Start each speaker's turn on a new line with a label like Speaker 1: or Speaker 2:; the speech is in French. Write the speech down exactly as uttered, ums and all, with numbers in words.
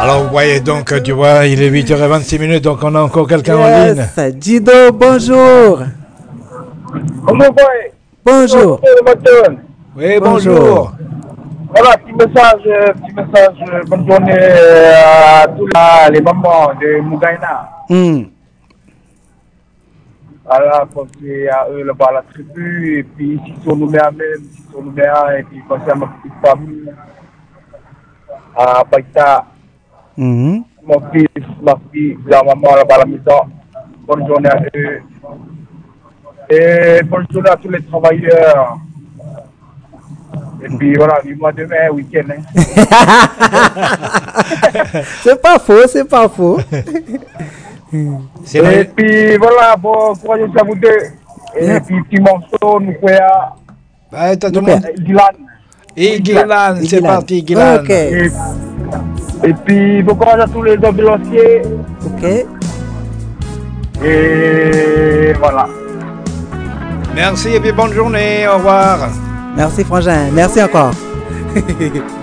Speaker 1: Alors, vous voyez donc, tu vois, il est huit heures vingt-six minutes, donc on a encore quelqu'un
Speaker 2: yes.
Speaker 1: en ligne.
Speaker 2: Dido, bonjour.
Speaker 3: Bonjour, boy.
Speaker 2: Bonjour.
Speaker 1: Oui,
Speaker 2: bonjour.
Speaker 1: bonjour.
Speaker 3: Voilà, petit message, petit message, bonne journée à tous la, les mamans de Mougaïna.
Speaker 2: Mm.
Speaker 3: Voilà, penser à eux là-bas à la tribu, et puis ici sur Nouméa même, ici sur Nouméa, et puis penser à ma petite famille, à Baïta,
Speaker 2: Mm-hmm.
Speaker 3: mon fils, ma fille, la maman là-bas à la maison. Bonne journée à eux. Et bonne journée à tous les travailleurs. Et puis voilà, vivement demain, week-end. Hein.
Speaker 2: C'est pas faux, c'est pas faux.
Speaker 3: Et vrai. Puis voilà, bon courage à vous deux. Et yeah. Puis petit morceau, nous pouvons.
Speaker 1: Ah, t'as tout le monde.
Speaker 3: Gilan.
Speaker 1: Gilan, c'est parti, Gilan.
Speaker 2: Ok.
Speaker 3: Et, et puis bon courage à tous les ambulanciers.
Speaker 2: Ok.
Speaker 3: Et voilà.
Speaker 1: Merci et puis bonne journée, au revoir.
Speaker 2: Merci Frangin, merci encore.